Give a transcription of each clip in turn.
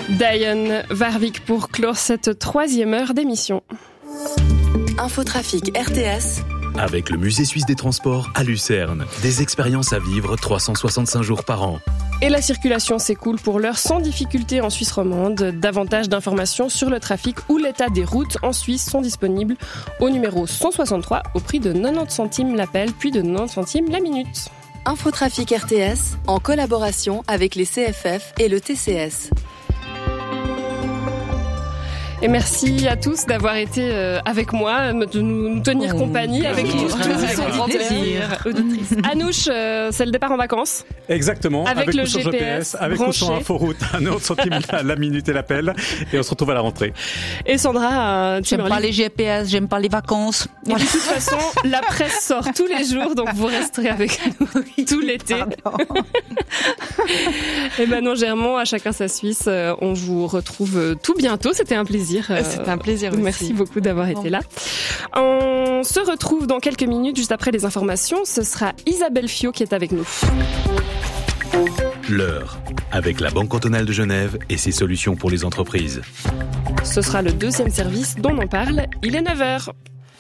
Diane Warwick pour clore cette 3e heure d'émission. Infotrafic RTS. Avec le Musée suisse des transports à Lucerne. Des expériences à vivre 365 jours par an. Et la circulation s'écoule pour l'heure sans difficulté en Suisse romande. Davantage d'informations sur le trafic ou l'état des routes en Suisse sont disponibles au numéro 163 au prix de 90 centimes l'appel puis de 90 centimes la minute. Infotrafic RTS en collaboration avec les CFF et le TCS. Et merci à tous d'avoir été avec moi, de nous tenir compagnie avec tous les auditrices. Anouche, c'est le départ en vacances. Exactement, avec le ou sur GPS, avec ou sur Inforoute, à 90 centimes la minute et l'appel, et on se retrouve à la rentrée. Et Sandra, j'aime pas les GPS, j'aime pas les vacances. Et de toute façon, la presse sort tous les jours, donc vous resterez avec nous tout l'été. Et Manon Germont, à chacun sa Suisse, on vous retrouve tout bientôt, c'était un plaisir. C'était un plaisir aussi. Merci beaucoup d'avoir été là. On se retrouve dans quelques minutes, juste après les informations. Ce sera Isabelle Fiot qui est avec nous. L'heure, avec la Banque cantonale de Genève et ses solutions pour les entreprises. Ce sera le 2e service dont on parle. Il est 9h.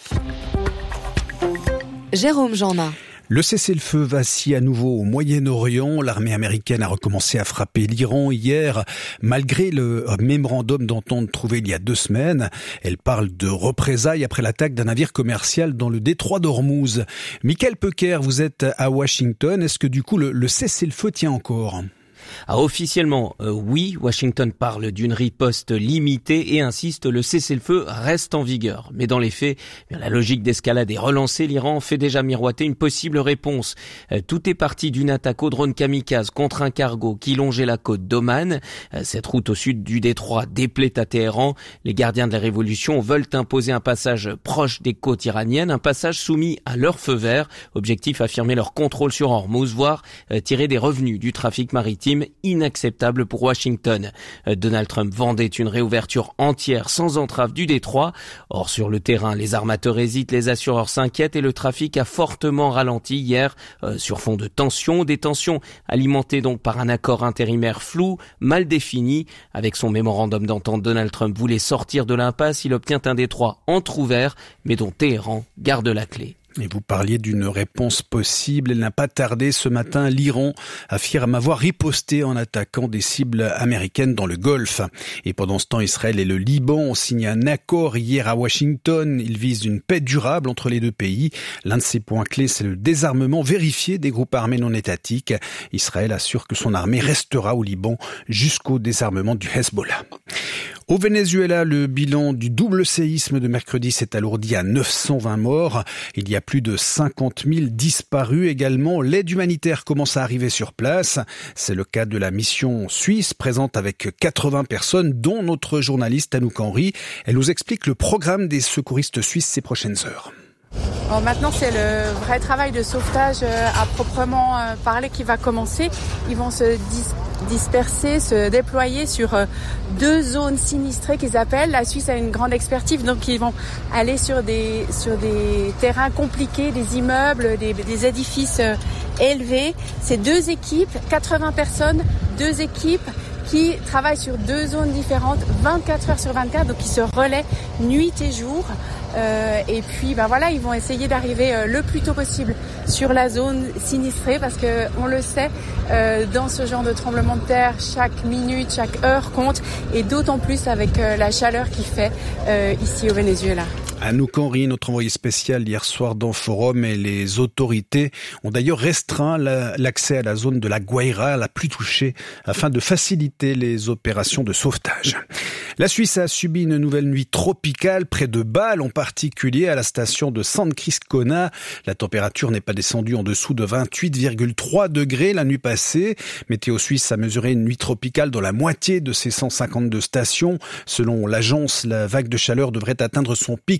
Jérôme Jeannin. Le cessez-le-feu vacille à nouveau au Moyen-Orient. L'armée américaine a recommencé à frapper l'Iran hier, malgré le mémorandum d'entente trouvé il y a 2 semaines. Elle parle de représailles après l'attaque d'un navire commercial dans le détroit d'Ormuz. Michael Pecker, vous êtes à Washington. Est-ce que du coup le cessez-le-feu tient encore ? Officiellement, oui, Washington parle d'une riposte limitée et insiste, le cessez-le-feu reste en vigueur. Mais dans les faits, la logique d'escalade est relancée. L'Iran fait déjà miroiter une possible réponse. Tout est parti d'une attaque au drone kamikaze contre un cargo qui longeait la côte d'Oman. Cette route au sud du détroit déplaît à Téhéran. Les gardiens de la révolution veulent imposer un passage proche des côtes iraniennes, un passage soumis à leur feu vert. Objectif, affirmer leur contrôle sur Hormuz, voire tirer des revenus du trafic maritime, inacceptable pour Washington. Donald Trump vendait une réouverture entière sans entrave du détroit. Or, sur le terrain, les armateurs hésitent, les assureurs s'inquiètent et le trafic a fortement ralenti hier sur fond de tensions. Des tensions alimentées donc par un accord intérimaire flou, mal défini. Avec son mémorandum d'entente, Donald Trump voulait sortir de l'impasse. Il obtient un détroit entrouvert, mais dont Téhéran garde la clé. Et vous parliez d'une réponse possible. Elle n'a pas tardé ce matin. L'Iran affirme avoir riposté en attaquant des cibles américaines dans le Golfe. Et pendant ce temps, Israël et le Liban ont signé un accord hier à Washington. Il vise une paix durable entre les deux pays. L'un de ses points clés, c'est le désarmement vérifié des groupes armés non étatiques. Israël assure que son armée restera au Liban jusqu'au désarmement du Hezbollah. Au Venezuela, le bilan du double séisme de mercredi s'est alourdi à 920 morts. Il y a plus de 50 000 disparus également. L'aide humanitaire commence à arriver sur place. C'est le cas de la mission suisse, présente avec 80 personnes, dont notre journaliste Anouk Henry. Elle nous explique le programme des secouristes suisses ces prochaines heures. Bon, maintenant, c'est le vrai travail de sauvetage à proprement parler qui va commencer. Ils vont se disperser, se déployer sur 2 zones sinistrées qu'ils appellent. La Suisse a une grande expertise, donc ils vont aller sur des terrains compliqués, des immeubles, des édifices élevés. C'est 2 équipes, 80 personnes, 2 équipes qui travaillent sur 2 zones différentes, 24 heures sur 24, donc ils se relaient nuit et jour. Et puis voilà, ils vont essayer d'arriver le plus tôt possible sur la zone sinistrée parce que on le sait, dans ce genre de tremblement de terre, chaque minute, chaque heure compte, et d'autant plus avec la chaleur qu'il fait ici au Venezuela. Anouk Henry, notre envoyé spécial hier soir dans Forum, et les autorités ont d'ailleurs restreint l'accès à la zone de la Guaira, la plus touchée, afin de faciliter les opérations de sauvetage. La Suisse a subi une nouvelle nuit tropicale près de Bâle, en particulier à la station de San Criscona. La température n'est pas descendue en dessous de 28,3 degrés la nuit passée. Météo Suisse a mesuré une nuit tropicale dans la moitié de ses 152 stations. Selon l'agence, la vague de chaleur devrait atteindre son pic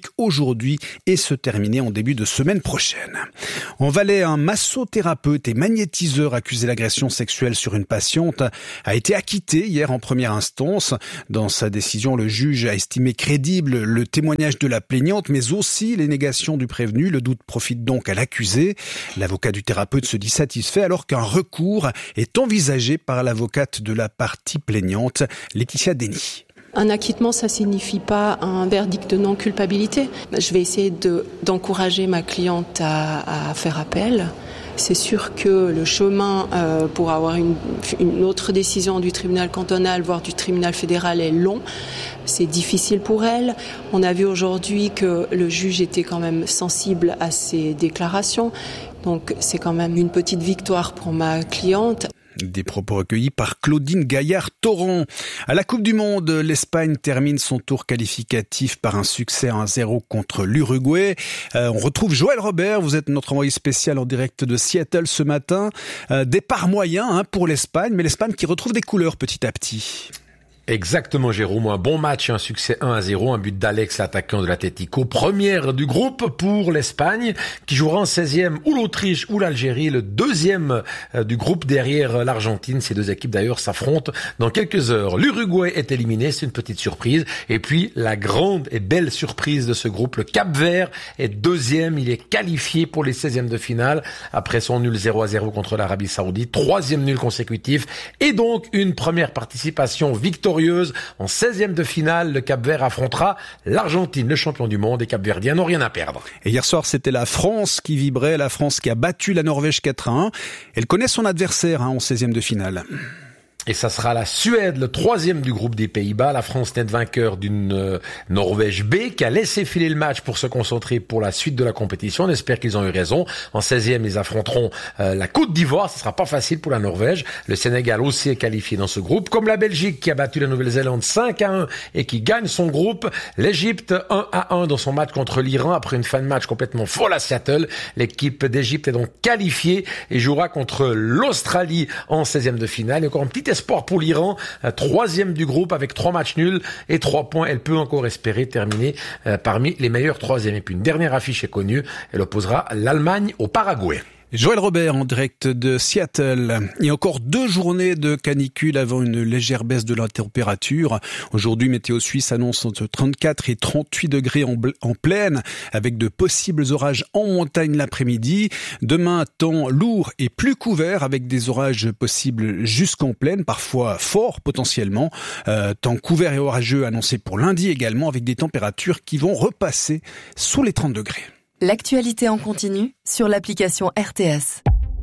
aujourd'hui et se terminer en début de semaine prochaine. En Valais, un massothérapeute et magnétiseur accusé d'agression sexuelle sur une patiente a été acquitté hier en première instance. Dans sa décision, le juge a estimé crédible le témoignage de la plaignante, mais aussi les négations du prévenu. Le doute profite donc à l'accusé. L'avocat du thérapeute se dit satisfait alors qu'un recours est envisagé par l'avocate de la partie plaignante, Laetitia Denis. Un acquittement, ça signifie pas un verdict de non-culpabilité. Je vais essayer d'encourager ma cliente à faire appel. C'est sûr que le chemin pour avoir une autre décision du tribunal cantonal, voire du tribunal fédéral, est long. C'est difficile pour elle. On a vu aujourd'hui que le juge était quand même sensible à ses déclarations. Donc c'est quand même une petite victoire pour ma cliente. Des propos recueillis par Claudine Gaillard-Torrent. À la Coupe du Monde, l'Espagne termine son tour qualificatif par un succès 1-0 contre l'Uruguay. On retrouve Joël Robert, vous êtes notre envoyé spécial en direct de Seattle ce matin. Départ moyen pour l'Espagne, mais l'Espagne qui retrouve des couleurs petit à petit. Exactement, Jérôme. Un bon match, un succès 1-0, un but d'Alex, l'attaquant de l'Atlético. Première du groupe pour l'Espagne, qui jouera en 16e ou l'Autriche ou l'Algérie, le deuxième du groupe derrière l'Argentine. Ces deux équipes d'ailleurs s'affrontent dans quelques heures. L'Uruguay est éliminé, c'est une petite surprise. Et puis, la grande et belle surprise de ce groupe, le Cap-Vert est deuxième. Il est qualifié pour les 16e de finale après son nul 0-0 contre l'Arabie Saoudite. Troisième nul consécutif. Et donc, une première participation victorieuse. En 16e de finale, le Cap-Vert affrontera l'Argentine, le champion du monde, et Cap-Verdiens n'ont rien à perdre. Et hier soir, c'était la France qui vibrait, la France qui a battu la Norvège 4-1. Elle connaît son adversaire en 16e de finale. Et ça sera la Suède, le troisième du groupe des Pays-Bas. La France n'est vainqueur d'une Norvège B qui a laissé filer le match pour se concentrer pour la suite de la compétition. On espère qu'ils ont eu raison. En 16e, ils affronteront la Côte d'Ivoire. Ce sera pas facile pour la Norvège. Le Sénégal aussi est qualifié dans ce groupe. Comme la Belgique qui a battu la Nouvelle-Zélande 5-1 et qui gagne son groupe. L'Égypte 1-1 dans son match contre l'Iran après une fin de match complètement folle à Seattle. L'équipe d'Égypte est donc qualifiée et jouera contre l'Australie en 16e de finale. Et encore un petit espoir pour l'Iran, troisième du groupe avec 3 matchs nuls et 3 points. Elle peut encore espérer terminer parmi les meilleurs troisièmes. Et puis une dernière affiche est connue, elle opposera l'Allemagne au Paraguay. Joël Robert en direct de Seattle. Et encore 2 journées de canicule avant une légère baisse de la température. Aujourd'hui, Météo Suisse annonce entre 34 et 38 degrés en plaine, avec de possibles orages en montagne l'après-midi. Demain, temps lourd et plus couvert, avec des orages possibles jusqu'en plaine, parfois forts potentiellement. Temps couvert et orageux annoncé pour lundi également, avec des températures qui vont repasser sous les 30 degrés. L'actualité en continu sur l'application RTS.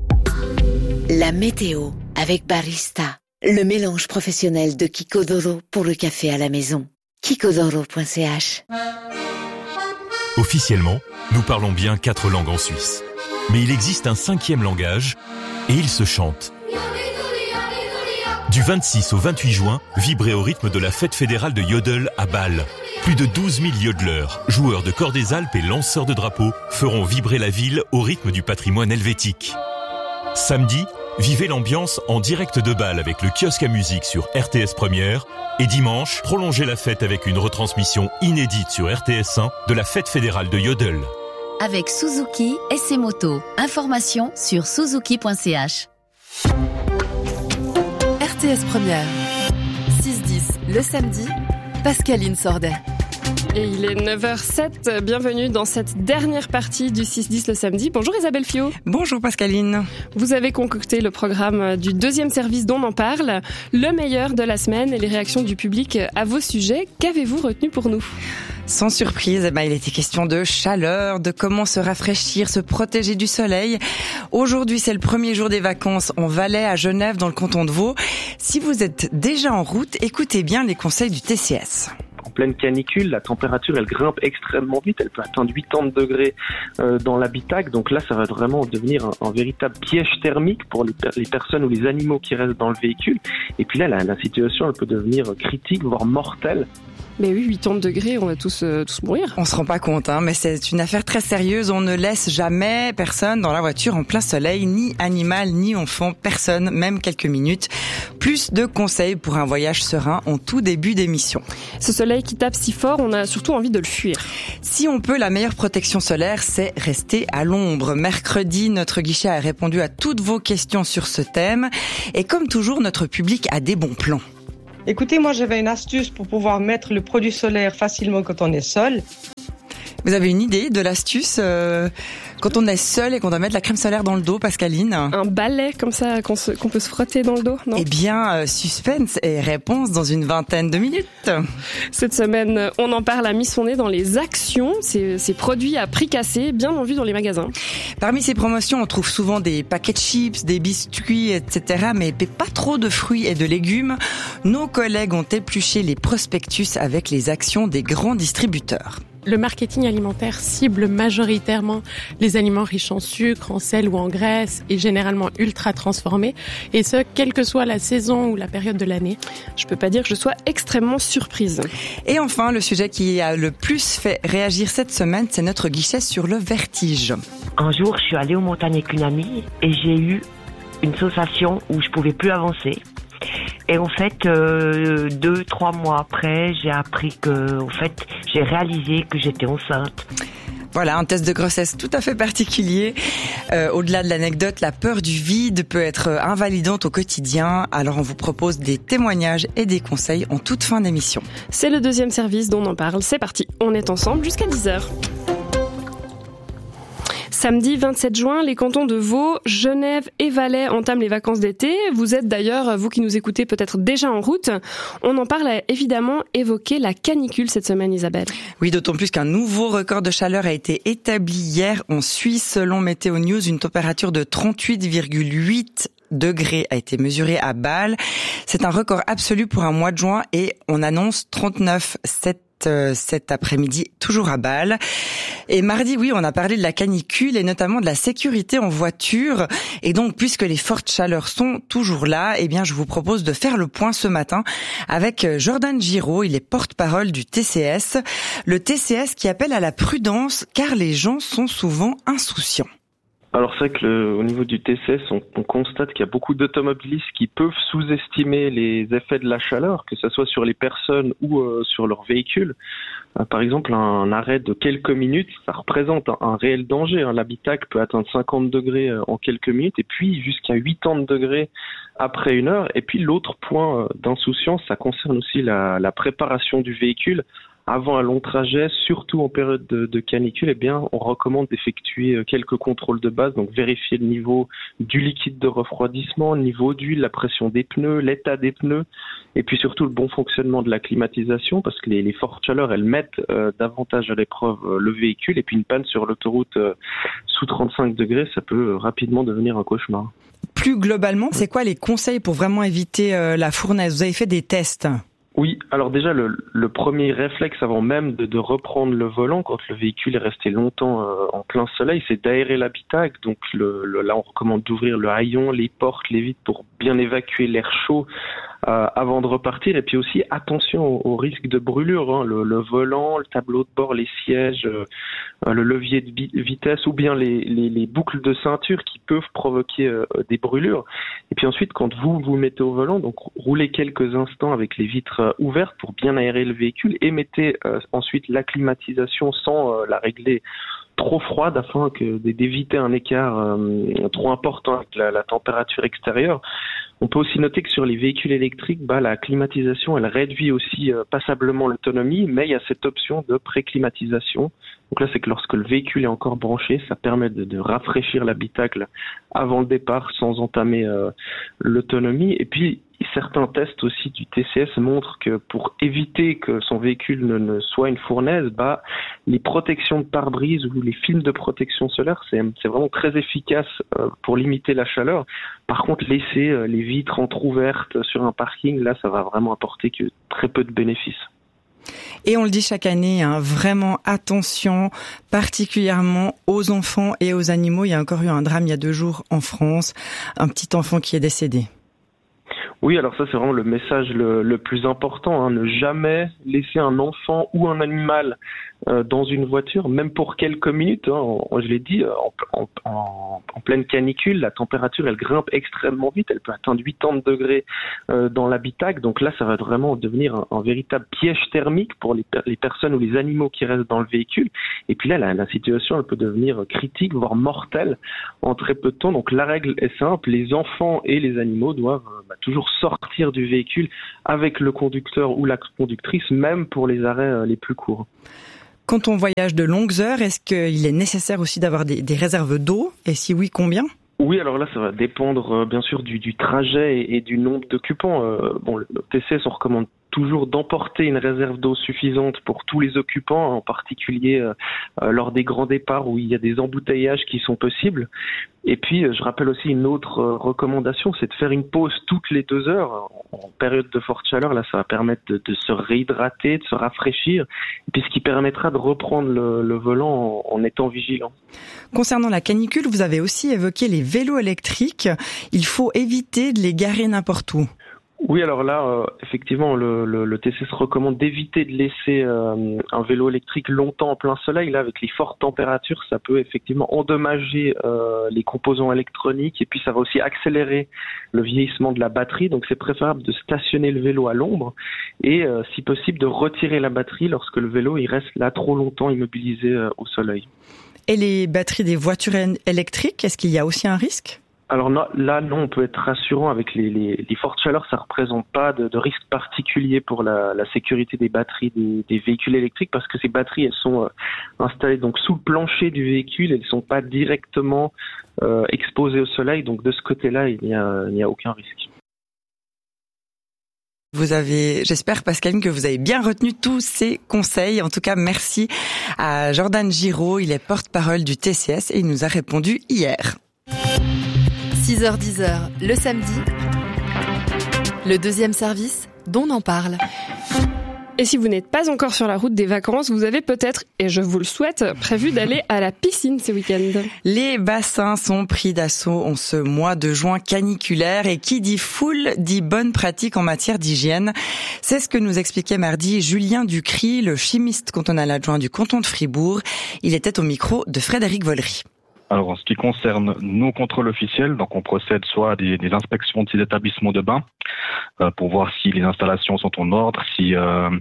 La météo avec Barista, le mélange professionnel de Kikodoro pour le café à la maison. Kikodoro.ch. Officiellement, nous parlons bien 4 langues en Suisse. Mais il existe un 5e langage et il se chante. Du 26 au 28 juin, vibrez au rythme de la fête fédérale de Yodel à Bâle. Plus de 12 000 yodeleurs, joueurs de corps des Alpes et lanceurs de drapeaux feront vibrer la ville au rythme du patrimoine helvétique. Samedi, vivez l'ambiance en direct de Bâle avec le kiosque à musique sur RTS Première. Et dimanche, prolongez la fête avec une retransmission inédite sur RTS1 de la fête fédérale de Yodel. Avec Suzuki et ses motos. Information sur suzuki.ch. RTS Première. 6-10 le samedi. Pascaline Sordet. Et il est 9h07, bienvenue dans cette dernière partie du 6-10 le samedi. Bonjour Isabelle Fiot. Bonjour Pascaline. Vous avez concocté le programme du deuxième service dont on en parle, le meilleur de la semaine et les réactions du public à vos sujets. Qu'avez-vous retenu pour nous ? Sans surprise, il était question de chaleur, de comment se rafraîchir, se protéger du soleil. Aujourd'hui, c'est le premier jour des vacances en Valais, à Genève, dans le canton de Vaud. Si vous êtes déjà en route, écoutez bien les conseils du TCS. En pleine canicule, la température, elle grimpe extrêmement vite. Elle peut atteindre 80 degrés dans l'habitacle. Donc là, ça va vraiment devenir un véritable piège thermique pour les personnes ou les animaux qui restent dans le véhicule. Et puis là, la situation, elle peut devenir critique, voire mortelle. Mais oui, 80 degrés, on va tous mourir. On se rend pas compte, mais c'est une affaire très sérieuse. On ne laisse jamais personne dans la voiture en plein soleil, ni animal, ni enfant, personne, même quelques minutes. Plus de conseils pour un voyage serein en tout début d'émission. Ce soleil qui tape si fort, on a surtout envie de le fuir. Si on peut, la meilleure protection solaire, c'est rester à l'ombre. Mercredi, notre guichet a répondu à toutes vos questions sur ce thème. Et comme toujours, notre public a des bons plans. Écoutez, moi j'avais une astuce pour pouvoir mettre le produit solaire facilement quand on est seul. Vous avez une idée de l'astuce quand on est seul et qu'on doit mettre la crème solaire dans le dos, Pascaline? Un balai comme ça qu'on peut se frotter dans le dos, non? Eh bien, suspense et réponse dans une vingtaine de minutes. Cette semaine, on en parle, a mis son nez dans les actions, ces produits à prix cassé, bien en vue dans les magasins. Parmi ces promotions, on trouve souvent des paquets de chips, des biscuits, etc., mais pas trop de fruits et de légumes. Nos collègues ont épluché les prospectus avec les actions des grands distributeurs. Le marketing alimentaire cible majoritairement les aliments riches en sucre, en sel ou en graisse et généralement ultra transformés, et ce, quelle que soit la saison ou la période de l'année. Je peux pas dire que je sois extrêmement surprise. Et enfin, le sujet qui a le plus fait réagir cette semaine, c'est notre guichet sur le vertige. Un jour, je suis allée aux montagnes avec une amie et j'ai eu une sensation où je pouvais plus avancer. Et en fait, 2-3 mois après, j'ai appris j'ai réalisé que j'étais enceinte. Voilà, un test de grossesse tout à fait particulier. Au-delà de l'anecdote, la peur du vide peut être invalidante au quotidien. Alors on vous propose des témoignages et des conseils en toute fin d'émission. C'est le deuxième service dont on en parle. C'est parti, on est ensemble jusqu'à 10h. Samedi 27 juin, les cantons de Vaud, Genève et Valais entament les vacances d'été. Vous êtes d'ailleurs, vous qui nous écoutez, peut-être déjà en route. On en parle, a évidemment évoqué la canicule cette semaine, Isabelle. Oui, d'autant plus qu'un nouveau record de chaleur a été établi hier en Suisse. Selon Météo News, une température de 38,8 degrés a été mesurée à Bâle. C'est un record absolu pour un mois de juin et on annonce 39,7 cet après-midi, toujours à Bâle. Et mardi, oui, on a parlé de la canicule et notamment de la sécurité en voiture. Et donc, puisque les fortes chaleurs sont toujours là, eh bien, je vous propose de faire le point ce matin avec Jordan Giraud. Il est porte-parole du TCS. Le TCS qui appelle à la prudence car les gens sont souvent insouciants. Alors c'est vrai que au niveau du TCS, on constate qu'il y a beaucoup d'automobilistes qui peuvent sous-estimer les effets de la chaleur, que ce soit sur les personnes ou sur leurs véhicules. Par exemple, un arrêt de quelques minutes, ça représente un réel danger. L'habitacle peut atteindre 50 degrés en quelques minutes et puis jusqu'à 80 degrés après une heure. Et puis l'autre point d'insouciance, ça concerne aussi la préparation du véhicule. Avant un long trajet, surtout en période de canicule, eh bien, on recommande d'effectuer quelques contrôles de base, donc vérifier le niveau du liquide de refroidissement, le niveau d'huile, la pression des pneus, l'état des pneus, et puis surtout le bon fonctionnement de la climatisation, parce que les fortes chaleurs, elles mettent davantage à l'épreuve le véhicule, et puis une panne sur l'autoroute sous 35 degrés, ça peut rapidement devenir un cauchemar. Plus globalement, c'est quoi les conseils pour vraiment éviter la fournaise? Vous avez fait des tests? Oui, alors déjà le premier réflexe avant même de reprendre le volant quand le véhicule est resté longtemps en plein soleil, c'est d'aérer l'habitacle. Donc là on recommande d'ouvrir le haillon, les portes, les vitres pour bien évacuer l'air chaud avant de repartir. Et puis aussi attention au risque de brûlure, le volant, le tableau de bord, les sièges, le levier de vitesse ou bien les boucles de ceinture qui peuvent provoquer des brûlures. Et puis ensuite quand vous mettez au volant, donc roulez quelques instants avec les vitres ouvertes pour bien aérer le véhicule et mettez ensuite la climatisation sans la régler trop froide afin d'éviter un écart trop important avec la température extérieure. On peut aussi noter que sur les véhicules électriques, la climatisation, elle réduit aussi passablement l'autonomie, mais il y a cette option de pré-climatisation. Donc là, c'est que lorsque le véhicule est encore branché, ça permet de rafraîchir l'habitacle avant le départ sans entamer l'autonomie. Et puis, certains tests aussi du TCS montrent que pour éviter que son véhicule ne soit une fournaise, les protections de pare-brise ou les films de protection solaire, c'est vraiment très efficace pour limiter la chaleur. Par contre, laisser les vitres entrouvertes sur un parking, là, ça va vraiment apporter que très peu de bénéfices. Et on le dit chaque année, vraiment attention, particulièrement aux enfants et aux animaux. Il y a encore eu un drame il y a 2 jours en France, un petit enfant qui est décédé. Oui, alors ça c'est vraiment le message le plus important, ne jamais laisser un enfant ou un animal dans une voiture, même pour quelques minutes. Je l'ai dit, en pleine canicule, la température elle grimpe extrêmement vite, elle peut atteindre 80 degrés dans l'habitacle. Donc là, ça va vraiment devenir un véritable piège thermique pour les personnes ou les animaux qui restent dans le véhicule. Et puis là, la situation elle peut devenir critique, voire mortelle en très peu de temps. Donc la règle est simple, les enfants et les animaux doivent toujours sortir du véhicule avec le conducteur ou la conductrice, même pour les arrêts les plus courts. Quand on voyage de longues heures, est-ce qu'il est nécessaire aussi d'avoir des réserves d'eau? Et si oui, combien? Oui, alors là, ça va dépendre bien sûr du trajet et du nombre d'occupants. Le TCS, on recommande toujours d'emporter une réserve d'eau suffisante pour tous les occupants, en particulier lors des grands départs où il y a des embouteillages qui sont possibles. Et puis, je rappelle aussi une autre recommandation, c'est de faire une pause toutes les 2 heures. En période de forte chaleur, là, ça va permettre de se réhydrater, de se rafraîchir, et puis ce qui permettra de reprendre le volant en étant vigilant. Concernant la canicule, vous avez aussi évoqué les vélos électriques. Il faut éviter de les garer n'importe où. Oui, alors là, effectivement, le TCS recommande d'éviter de laisser un vélo électrique longtemps en plein soleil. Là, avec les fortes températures, ça peut effectivement endommager les composants électroniques et puis ça va aussi accélérer le vieillissement de la batterie. Donc, c'est préférable de stationner le vélo à l'ombre et, si possible, de retirer la batterie lorsque le vélo il reste là trop longtemps immobilisé au soleil. Et les batteries des voitures électriques, est-ce qu'il y a aussi un risque ? Alors non, on peut être rassurant avec les fortes chaleurs, ça représente pas de risque particulier pour la sécurité des batteries des véhicules électriques parce que ces batteries elles sont installées donc sous le plancher du véhicule, elles sont pas directement exposées au soleil, donc de ce côté-là il n'y a aucun risque. J'espère Pascaline que vous avez bien retenu tous ces conseils. En tout cas, merci à Jordan Giraud, il est porte-parole du TCS et il nous a répondu hier. 6h-10h, le samedi, le deuxième service, dont on en parle. Et si vous n'êtes pas encore sur la route des vacances, vous avez peut-être, et je vous le souhaite, prévu d'aller à la piscine ce week-end. Les bassins sont pris d'assaut en ce mois de juin caniculaire et qui dit foule dit bonne pratique en matière d'hygiène. C'est ce que nous expliquait mardi Julien Ducry, le chimiste cantonal adjoint du canton de Fribourg. Il était au micro de Frédéric Vollery. Alors, en ce qui concerne nos contrôles officiels, donc on procède soit à des inspections de ces établissements de bains pour voir si les installations sont en ordre, si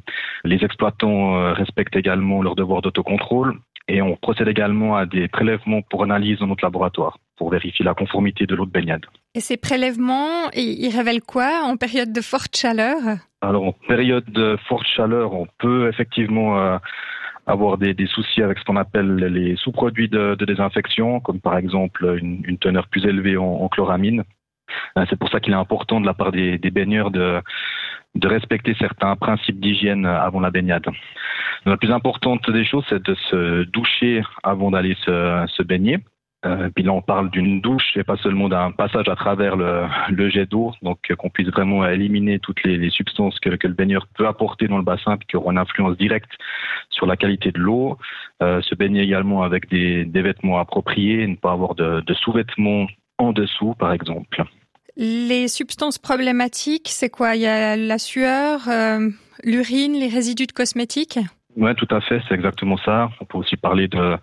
les exploitants respectent également leur devoir d'autocontrôle. Et on procède également à des prélèvements pour analyse dans notre laboratoire pour vérifier la conformité de l'eau de baignade. Et ces prélèvements, ils révèlent quoi en période de forte chaleur ? Alors, en période de forte chaleur, on peut effectivement avoir des soucis avec ce qu'on appelle les sous-produits de désinfection, comme par exemple une teneur plus élevée en chloramine. C'est pour ça qu'il est important de la part des baigneurs de respecter certains principes d'hygiène avant la baignade. La plus importante des choses, c'est de se doucher avant d'aller se baigner. Puis là, on parle d'une douche et pas seulement d'un passage à travers le jet d'eau, donc qu'on puisse vraiment éliminer toutes les substances que le baigneur peut apporter dans le bassin puis qui auront une influence directe sur la qualité de l'eau. Se baigner également avec des vêtements appropriés, ne pas avoir de sous-vêtements en dessous, par exemple. Les substances problématiques, c'est quoi ? Il y a la sueur, l'urine, les résidus de cosmétiques ? Ouais, tout à fait, c'est exactement ça. On peut aussi parler de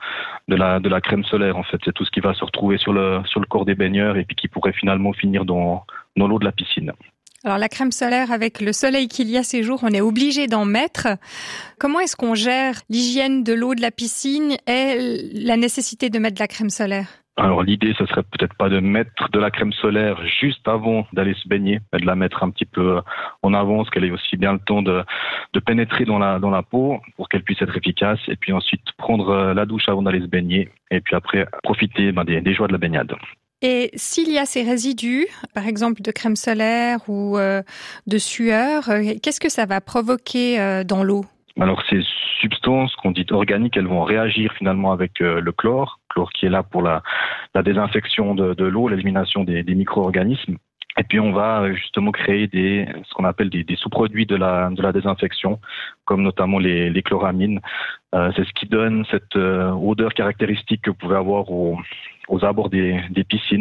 la crème solaire, en fait. C'est tout ce qui va se retrouver sur le corps des baigneurs et puis qui pourrait finalement finir dans l'eau de la piscine. Alors la crème solaire, avec le soleil qu'il y a ces jours, on est obligé d'en mettre. Comment est-ce qu'on gère l'hygiène de l'eau de la piscine et la nécessité de mettre de la crème solaire ? Alors l'idée, ce serait peut-être pas de mettre de la crème solaire juste avant d'aller se baigner, mais de la mettre un petit peu en avance, qu'elle ait aussi bien le temps de pénétrer dans la peau pour qu'elle puisse être efficace, et puis ensuite prendre la douche avant d'aller se baigner, et puis après profiter des joies de la baignade. Et s'il y a ces résidus, par exemple de crème solaire ou de sueur, qu'est-ce que ça va provoquer dans l'eau ? Alors ces substances qu'on dit organiques, elles vont réagir finalement avec le chlore qui est là pour la désinfection de l'eau, l'élimination des micro-organismes. Et puis on va justement créer ce qu'on appelle des sous-produits de la désinfection, comme notamment les chloramines. C'est ce qui donne cette odeur caractéristique que vous pouvez avoir aux abords des piscines.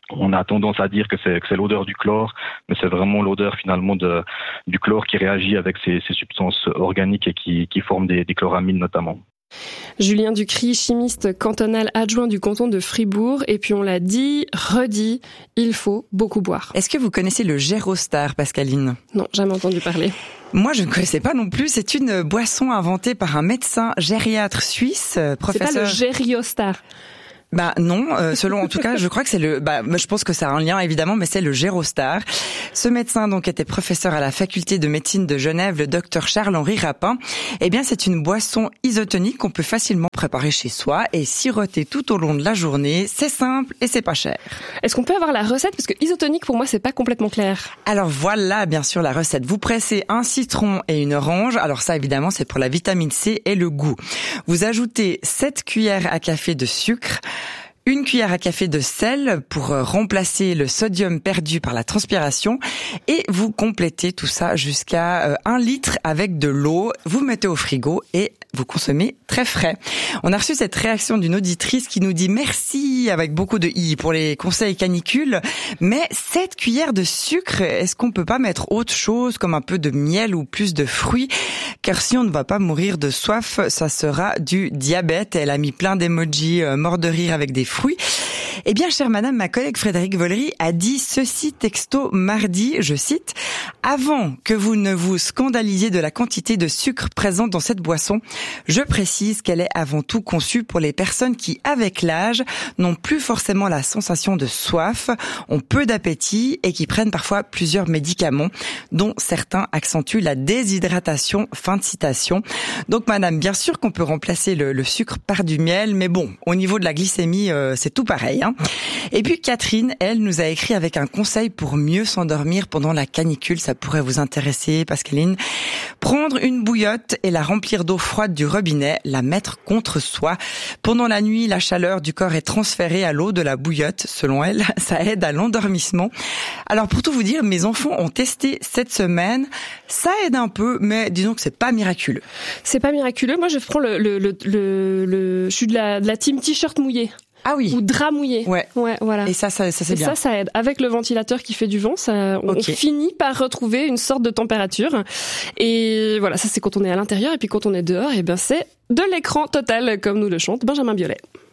On a tendance à dire que c'est l'odeur du chlore, mais c'est vraiment l'odeur finalement du chlore qui réagit avec ces substances organiques et qui forment des chloramines notamment. Julien Ducry, chimiste cantonal adjoint du canton de Fribourg. Et puis on l'a dit, redit, il faut beaucoup boire. Est-ce que vous connaissez le Gérostar, Pascaline ? Non, jamais entendu parler. Moi, je ne connaissais pas non plus. C'est une boisson inventée par un médecin gériatre suisse, professeur... C'est pas le Gériostar. Bah non, selon en tout cas, je crois que c'est je pense que ça a un lien évidemment, mais c'est le Gérostar. Ce médecin donc était professeur à la faculté de médecine de Genève, le docteur Charles-Henri Rapin. Eh bien, c'est une boisson isotonique qu'on peut facilement préparer chez soi et siroter tout au long de la journée. C'est simple et c'est pas cher. Est-ce qu'on peut avoir la recette ? Parce que isotonique, pour moi, c'est pas complètement clair. Alors voilà, bien sûr, la recette. Vous pressez un citron et une orange. Alors ça, évidemment, c'est pour la vitamine C et le goût. Vous ajoutez 7 cuillères à café de sucre, 1 cuillère à café de sel pour remplacer le sodium perdu par la transpiration et vous complétez tout ça jusqu'à 1 litre avec de l'eau. Vous mettez au frigo et vous consommez très frais. On a reçu cette réaction d'une auditrice qui nous dit merci avec beaucoup de i pour les conseils canicules, mais 7 cuillères de sucre, est-ce qu'on peut pas mettre autre chose comme un peu de miel ou plus de fruits? Car si on ne va pas mourir de soif, ça sera du diabète. Elle a mis plein d'emojis morts de rire avec des fruits. Eh bien, chère madame, ma collègue Frédéric Vollery a dit ceci texto mardi, je cite, « Avant que vous ne vous scandalisiez de la quantité de sucre présente dans cette boisson, je précise qu'elle est avant tout conçue pour les personnes qui, avec l'âge, n'ont plus forcément la sensation de soif, ont peu d'appétit et qui prennent parfois plusieurs médicaments, dont certains accentuent la déshydratation. » Fin de citation. Donc madame, bien sûr qu'on peut remplacer le sucre par du miel, mais bon, au niveau de la glycémie, c'est tout pareil. Hein. Et puis Catherine, elle nous a écrit avec un conseil pour mieux s'endormir pendant la canicule. Ça pourrait vous intéresser, Pascaline. Prendre une bouillotte et la remplir d'eau froide du robinet, la mettre contre soi. Pendant la nuit, la chaleur du corps est transférée à l'eau de la bouillotte. Selon elle, ça aide à l'endormissement. Alors pour tout vous dire, mes enfants ont testé cette semaine. Ça aide un peu, mais disons que c'est pas miraculeux. C'est pas miraculeux. Moi, je prends je suis de la team t-shirt mouillé. Ah oui. Ou drap mouillé. Ouais, voilà. Et ça c'est bien. Ça aide. Avec le ventilateur qui fait du vent, on finit par retrouver une sorte de température. Et voilà, ça c'est quand on est à l'intérieur. Et puis quand on est dehors, eh ben c'est de l'écran total, comme nous le chante Benjamin Biolay.